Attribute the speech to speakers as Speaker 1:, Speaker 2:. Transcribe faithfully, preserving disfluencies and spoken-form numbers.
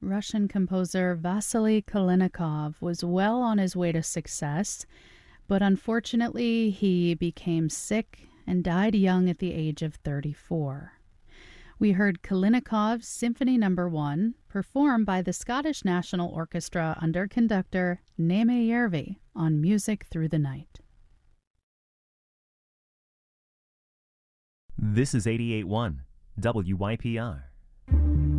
Speaker 1: Russian composer Vasily Kalinikov was well on his way to success, but unfortunately he became sick and died young at the age of thirty-four. We heard Kalinikov's Symphony Number One, performed by the Scottish National Orchestra under conductor Németh Järvi on Music Through the Night.
Speaker 2: This is eighty-eight point one W Y P R.